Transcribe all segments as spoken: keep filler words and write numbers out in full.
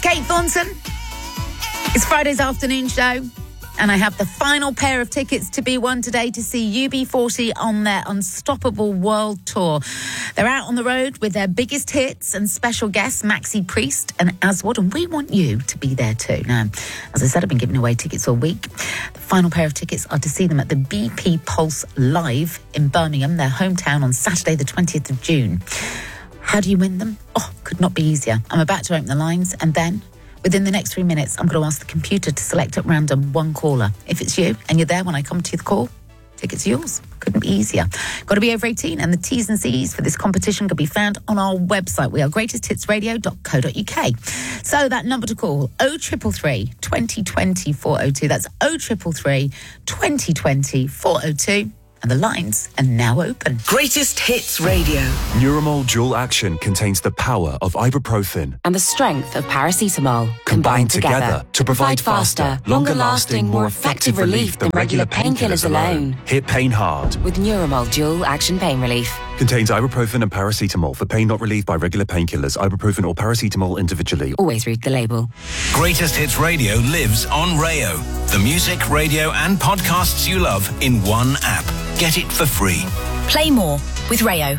Kate Thornton. It's Friday's afternoon show, and I have the final pair of tickets to be won today to see U B forty on their Unstoppable World Tour. They're out on the road with their biggest hits and special guests, Maxi Priest and Aswad, and we want you to be there too. Now, as I said, I've been giving away tickets all week. The final pair of tickets are to see them at the B P Pulse Live in Birmingham, their hometown, on Saturday the twentieth of June. How do you win them? Oh, could not be easier. I'm about to open the lines, and then within the next three minutes, I'm going to ask the computer to select at random one caller. If it's you and you're there when I come to the call, tickets are yours. Couldn't be easier. Got to be over eighteen, and the T's and C's for this competition can be found on our website. We are greatest hits radio dot co dot uk. So that number to call, oh three three three, twenty twenty, four oh two. That's oh three three three, twenty twenty, four oh two. And the lines are now open. Greatest Hits Radio. Nuromol Dual Action contains the power of ibuprofen and the strength of paracetamol combined, combined together, together to provide faster, longer-lasting, more effective relief than regular painkillers alone. Hit pain hard with Nuromol Dual Action Pain Relief. Contains ibuprofen and paracetamol for pain not relieved by regular painkillers, ibuprofen or paracetamol individually. Always read the label. Greatest Hits Radio lives on Rayo. The music, radio and podcasts you love in one app. Get it for free. Play more with Rayo.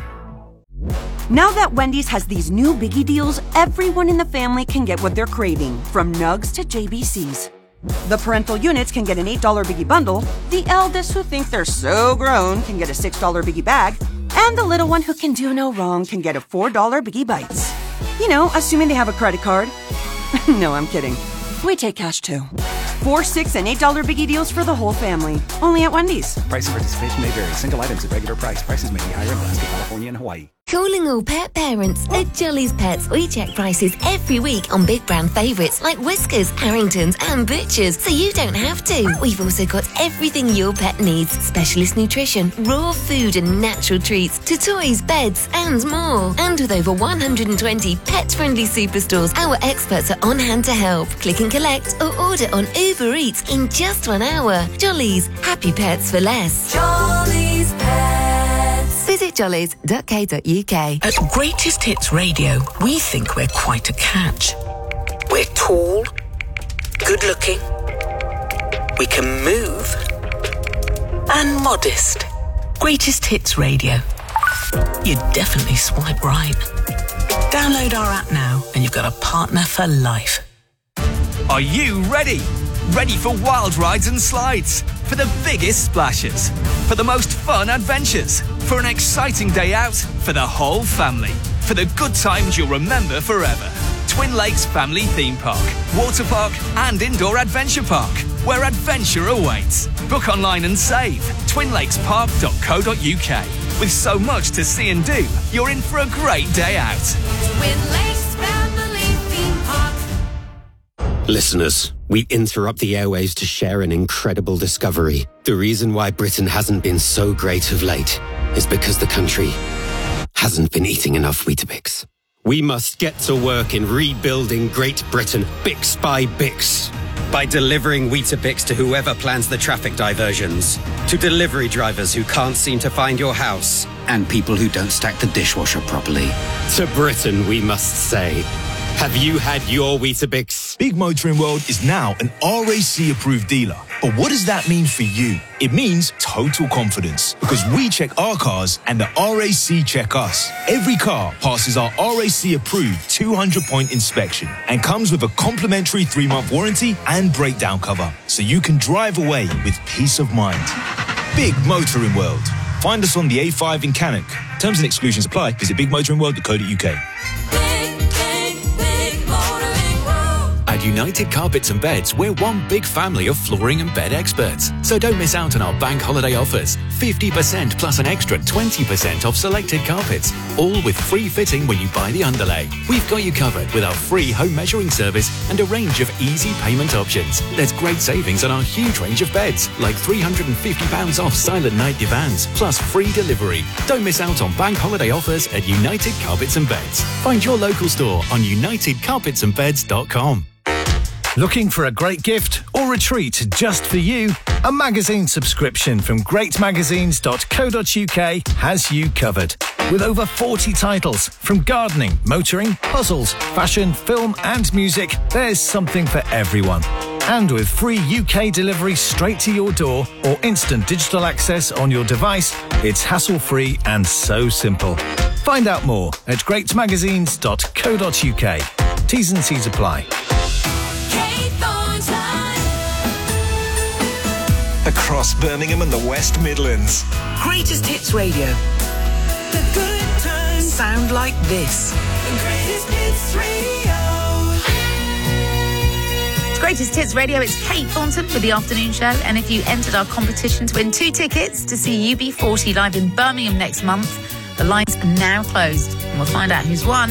Now that Wendy's has these new biggie deals, everyone in the family can get what they're craving, from nugs to J B Cs. The parental units can get an eight dollar biggie bundle, the eldest who think they're so grown can get a six dollar biggie bag, and the little one who can do no wrong can get a four dollar biggie bites. You know, assuming they have a credit card. No, I'm kidding. We take cash too. Four, six, and eight dollar biggie deals for the whole family. Only at Wendy's. Price and participation may vary. Single items at regular price. Prices may be higher in Alaska, California, and Hawaii. Calling all pet parents. At Jolly's Pets, we check prices every week on big brand favourites like Whiskers, Harringtons and Butchers, so you don't have to. We've also got everything your pet needs. Specialist nutrition, raw food and natural treats, to toys, beds and more. And with over one hundred twenty pet-friendly superstores, our experts are on hand to help. Click and collect or order on Uber Eats in just one hour. Jolly's, happy pets for less. Jolly's Pets. Visit jollies dot co dot uk. At Greatest Hits Radio, we think we're quite a catch. We're tall, good-looking, we can move, and modest. Greatest Hits Radio. You'd definitely swipe right. Download our app now, and you've got a partner for life. Are you ready? Ready for wild rides and slides? For the biggest splashes? For the most fun adventures? For an exciting day out? For the whole family? For the good times you'll remember forever? Twin Lakes Family Theme Park, Water Park and Indoor Adventure Park, where adventure awaits. Book online and save. twin lakes park dot co dot uk. With so much to see and do, you're in for a great day out. Twin Lakes Family Theme Park. Listeners, we interrupt the airwaves to share an incredible discovery. The reason why Britain hasn't been so great of late is because the country hasn't been eating enough Weetabix. We must get to work in rebuilding Great Britain, Bix by Bix. By delivering Weetabix to whoever plans the traffic diversions, to delivery drivers who can't seem to find your house, and people who don't stack the dishwasher properly. To Britain, we must say, have you had your Weetabix? Big Motoring World is now an R A C approved dealer. But what does that mean for you? It means total confidence, because we check our cars and the R A C check us. Every car passes our R A C approved two hundred point inspection and comes with a complimentary three month warranty and breakdown cover, so you can drive away with peace of mind. Big Motoring World. Find us on the A five in Cannock. Terms and exclusions apply. Visit big motoring world dot co dot uk. At United Carpets and Beds, we're one big family of flooring and bed experts. So don't miss out on our bank holiday offers. fifty percent plus an extra twenty percent off selected carpets. All with free fitting when you buy the underlay. We've got you covered with our free home measuring service and a range of easy payment options. There's great savings on our huge range of beds, like three hundred fifty pounds off Silent Night divans, plus free delivery. Don't miss out on bank holiday offers at United Carpets and Beds. Find your local store on united carpets and beds dot com. Looking for a great gift or a treat just for you? A magazine subscription from great magazines dot co dot uk has you covered. With over forty titles, from gardening, motoring, puzzles, fashion, film and music, there's something for everyone. And with free U K delivery straight to your door or instant digital access on your device, it's hassle-free and so simple. Find out more at great magazines dot co dot uk. T's and C's apply. Across Birmingham and the West Midlands. Greatest Hits Radio. The good times sound like this. The Greatest Hits Radio. It's Greatest Hits Radio. It's Kate Thornton with the afternoon show. And if you entered our competition to win two tickets to see U B forty live in Birmingham next month, the lines are now closed. And we'll find out who's won